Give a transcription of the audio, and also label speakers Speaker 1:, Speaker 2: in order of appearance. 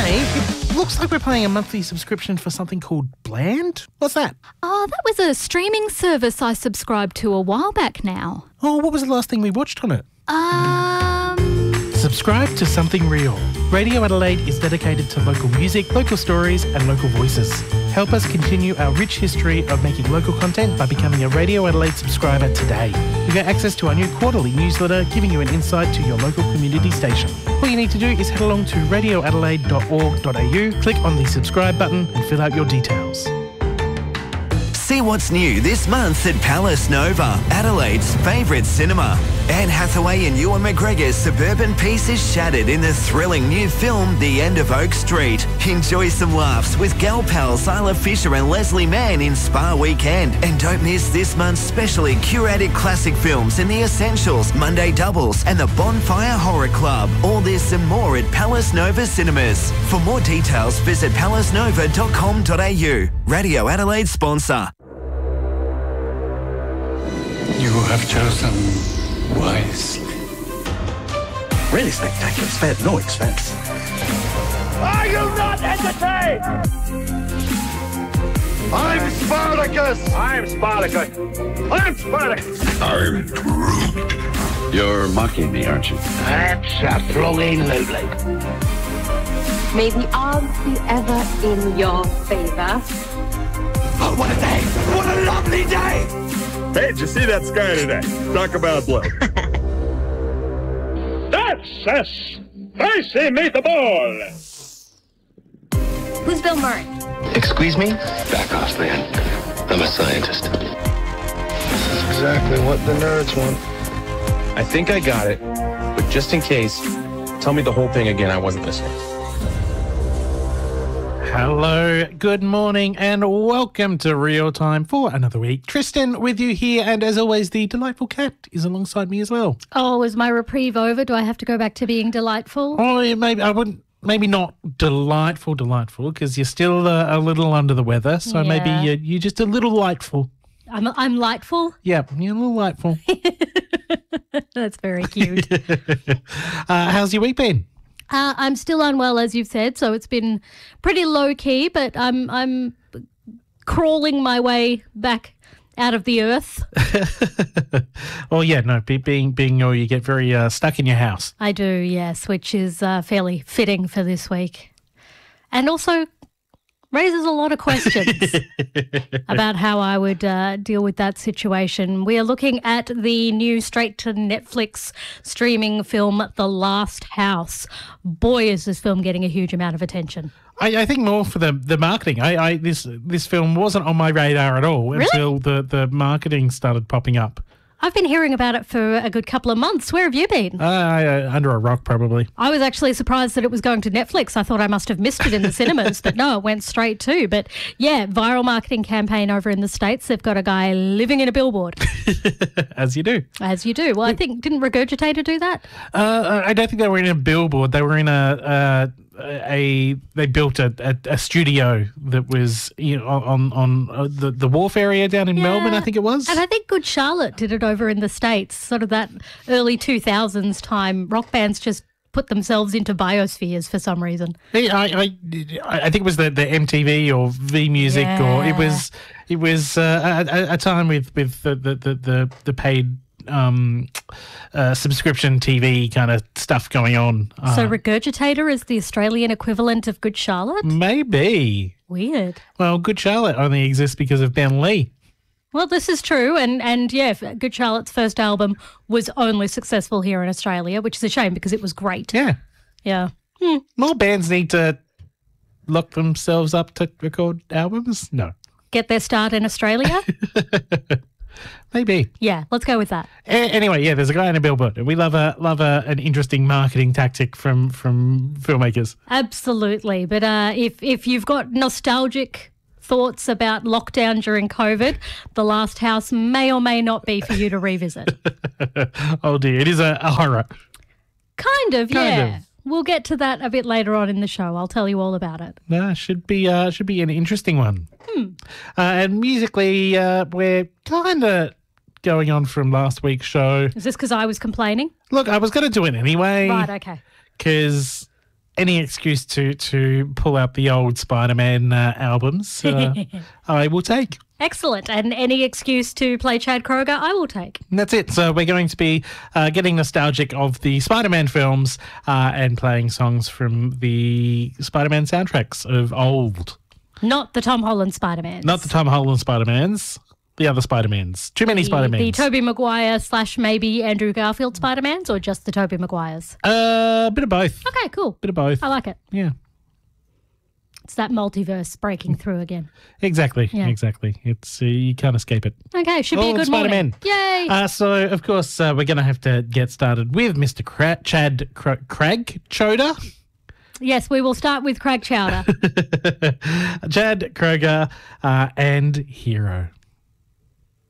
Speaker 1: Hey, it looks like we're paying a monthly subscription for something called Bland. What's that?
Speaker 2: Oh, that was a streaming service I subscribed to a while back now.
Speaker 1: Oh, what was the last thing we watched on it? Subscribe to Something Real. Radio Adelaide is dedicated to local music, local stories and local voices. Help us continue our rich history of making local content by becoming a Radio Adelaide subscriber today. You get access to our new quarterly newsletter giving you an insight to your local community station. All you need to do is head along to radioadelaide.org.au, click on the subscribe button and fill out your details.
Speaker 3: See what's new this month at Palace Nova, Adelaide's favourite cinema. Anne Hathaway and Ewan McGregor's suburban peace is shattered in the thrilling new film The End of Oak Street. Enjoy some laughs with gal pals Isla Fisher and Leslie Mann in Spa Weekend. And don't miss this month's specially curated classic films in The Essentials, Monday Doubles and the Bonfire Horror Club. All this and more at Palace Nova Cinemas. For more details, visit palacenova.com.au. Radio Adelaide sponsor.
Speaker 4: You have chosen wisely.
Speaker 5: Really spectacular. Spared no expense.
Speaker 6: Are you not entertained?
Speaker 5: I'm Spartacus!
Speaker 6: I'm Spartacus. I'm Spartacus.
Speaker 4: I'm Groot. You're mocking me, aren't you?
Speaker 6: Absolutely.
Speaker 7: May the odds be ever in your favor.
Speaker 6: Oh, what a day! What a lovely day!
Speaker 8: Hey, did you see that sky today? Talk about blue.
Speaker 6: That's a spicy meatball!
Speaker 7: Who's Bill Murray?
Speaker 5: Excuse me?
Speaker 4: Back off, man. I'm a scientist.
Speaker 5: This is exactly what the nerds want.
Speaker 9: I think I got it, but just in case, tell me the whole thing again. I wasn't listening.
Speaker 1: Hello, good morning and welcome to Real Time for another week. Tristan with you here, and as always the delightful Kat is alongside me as well.
Speaker 2: Oh, is my reprieve over? Do I have to go back to being delightful?
Speaker 1: Oh, yeah, maybe not delightful, because you're still a little under the weather, so maybe you're just a little lightful.
Speaker 2: I'm lightful?
Speaker 1: Yeah, you're a little lightful.
Speaker 2: That's very cute.
Speaker 1: How's your week been?
Speaker 2: I'm still unwell, as you've said, so it's been pretty low key, but I'm crawling my way back out of the earth.
Speaker 1: Oh yeah, no, being you get very stuck in your house.
Speaker 2: I do, yes, which is fairly fitting for this week, and also raises a lot of questions about how I would deal with that situation. We are looking at the new straight-to-Netflix streaming film, The Last House. Boy, is this film getting a huge amount of attention.
Speaker 1: I think more for the marketing. This film wasn't on my radar at all until the marketing started popping up.
Speaker 2: I've been hearing about it for a good couple of months. Where have you been?
Speaker 1: Under a rock, probably.
Speaker 2: I was actually surprised that it was going to Netflix. I thought I must have missed it in the cinemas, but no, it went straight to. But yeah, viral marketing campaign over in the States. They've got a guy living in a billboard.
Speaker 1: As you do.
Speaker 2: As you do. Well, I think, didn't Regurgitator do that?
Speaker 1: I don't think they were in a billboard. They were in they built a studio that was on the wharf area down in Melbourne, I think it was.
Speaker 2: And I think Good Charlotte did it over in the States, sort of that early 2000s time. Rock bands just put themselves into biospheres for some reason.
Speaker 1: I think it was the MTV or V Music, or it was a time with the paid subscription TV kind of stuff going on.
Speaker 2: So Regurgitator is the Australian equivalent of Good Charlotte?
Speaker 1: Maybe.
Speaker 2: Weird.
Speaker 1: Well, Good Charlotte only exists because of Ben Lee.
Speaker 2: Well, this is true, and yeah, Good Charlotte's first album was only successful here in Australia, which is a shame because it was great.
Speaker 1: Yeah.
Speaker 2: Yeah.
Speaker 1: More bands need to lock themselves up to record albums? No.
Speaker 2: Get their start in Australia?
Speaker 1: Maybe.
Speaker 2: Yeah, let's go with that.
Speaker 1: Anyway, yeah, there's a guy in a billboard. We love an interesting marketing tactic from filmmakers.
Speaker 2: Absolutely. But if you've got nostalgic thoughts about lockdown during COVID, The Last House may or may not be for you to revisit.
Speaker 1: Oh dear, it is a horror.
Speaker 2: Kind of, yeah. We'll get to that a bit later on in the show. I'll tell you all about it.
Speaker 1: No, should be an interesting one. And musically, we're kind of going on from last week's show.
Speaker 2: Is this because I was complaining?
Speaker 1: Look, I was going to do it anyway.
Speaker 2: Right, okay.
Speaker 1: Because any excuse to pull out the old Spider-Man albums, I will take.
Speaker 2: Excellent. And any excuse to play Chad Kroger, I will take.
Speaker 1: And that's it. So we're going to be getting nostalgic of the Spider-Man films and playing songs from the Spider-Man soundtracks of old.
Speaker 2: Not the Tom Holland Spider-Mans.
Speaker 1: Not the Tom Holland Spider-Mans. The other Spider-Mans. Too many Spider-Mans.
Speaker 2: The Tobey Maguire / maybe Andrew Garfield Spider-Mans, or just the Tobey Maguires?
Speaker 1: Bit of both.
Speaker 2: Okay, cool.
Speaker 1: Bit of both.
Speaker 2: I like it.
Speaker 1: Yeah.
Speaker 2: It's that multiverse breaking through again.
Speaker 1: Exactly.
Speaker 2: Yeah.
Speaker 1: Exactly. It's you can't escape it.
Speaker 2: Okay, should be a good morning. Yay!
Speaker 1: So, of course, we're going to have to get started with Mr. Chad Crag Chowder.
Speaker 2: Yes, we will start with Crag Chowder.
Speaker 1: Chad Kroger and Hero.